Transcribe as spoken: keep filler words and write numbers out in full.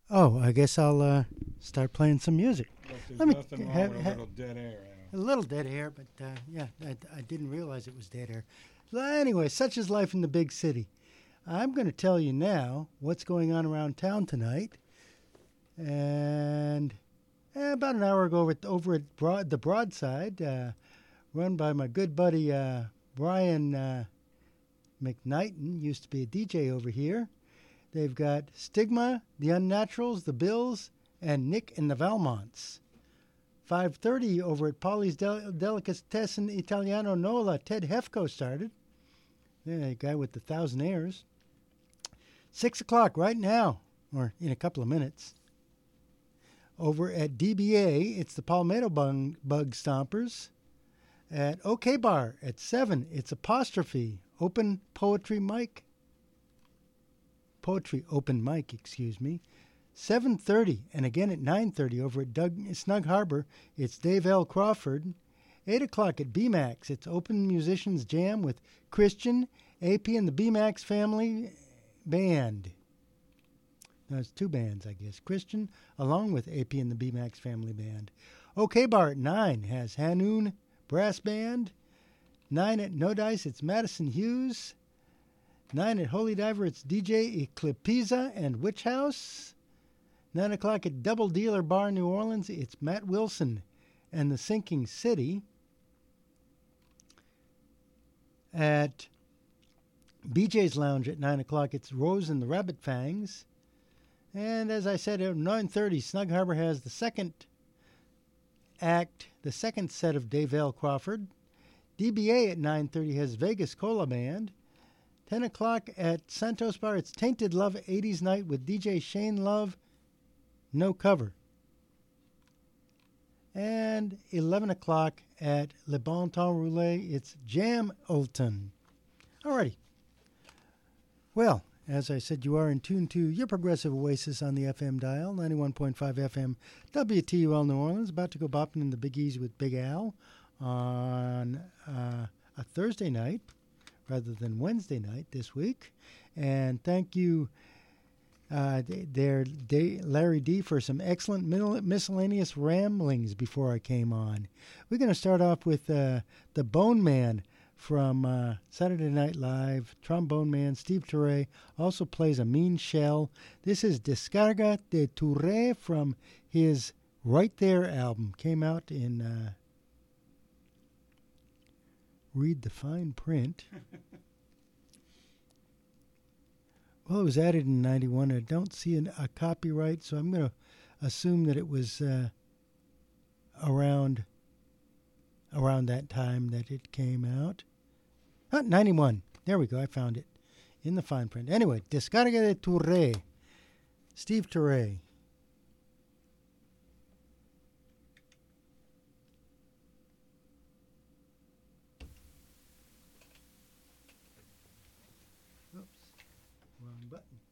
Oh, I guess I'll uh, start playing some music. Look, there's Let me nothing wrong have- with a ha- little dead air. A little dead air, but uh, yeah, I, I didn't realize it was dead air. Well, anyway, such is life in the big city. I'm going to tell you now what's going on around town tonight. And eh, about an hour ago, over at, over at Broad, the Broadside, uh, run by my good buddy uh, Brian uh, McKnighton, used to be a D J over here. They've got Stigma, The Unnaturals, The Bills, and Nick and the Valmonts. five thirty over at Polly's Del- Delicatessen Italiano Nola, Ted Hefko started. Yeah, the guy with the thousand airs. six o'clock right now, or in a couple of minutes. Over at D B A, it's the Palmetto Bug, Bug Stompers. At OK Bar at seven, it's Apostrophe, Open Poetry Mic. Poetry Open Mic, excuse me. seven thirty, and again at nine thirty over at Doug, Snug Harbor, it's Dave L. Crawford. eight o'clock at B MAX, it's Open Musicians Jam with Christian, A P, and the B MAX Family Band. Now, it's two bands, I guess. Christian, along with A P and the B MAX Family Band. OK Bar at nine has Hanoun Brass Band. nine at No Dice, it's Madison Hughes. nine at Holy Diver, it's D J Eclipisa and Witch House. nine o'clock at Double Dealer Bar, New Orleans, it's Matt Wilson and the Sinking City. At B J's Lounge at nine o'clock, it's Rose and the Rabbit Fangs. And as I said, at nine thirty, Snug Harbor has the second act, the second set of Dave L. Crawford. D B A at nine thirty has Vegas Cola Band. ten o'clock at Santos Bar, it's Tainted Love eighties Night with D J Shane Love, no cover. And eleven o'clock at Le Bon Temps Roulette, it's Jam Olton. Alrighty. Well, as I said, you are in tune to your progressive oasis on the F M dial, ninety-one point five F M, W T U L New Orleans. About to go bopping in the Big E's with Big Al on uh, a Thursday night rather than Wednesday night this week. And thank you, uh, there, Larry D, for some excellent miscellaneous ramblings before I came on. We're going to start off with uh, the Bone Man from uh, Saturday Night Live. Trombone Man Steve Touré also plays a mean shell. This is Descarga de Touré from his Right There album. Came out in uh, Read the Fine Print. Well, it was added in ninety-one. I don't see an, a copyright, so I'm going to assume that it was uh, around around that time that it came out. Oh, ninety-one. There we go. I found it in the fine print. Anyway, Descarga de Touré. Steve Touré. Oops. Wrong button.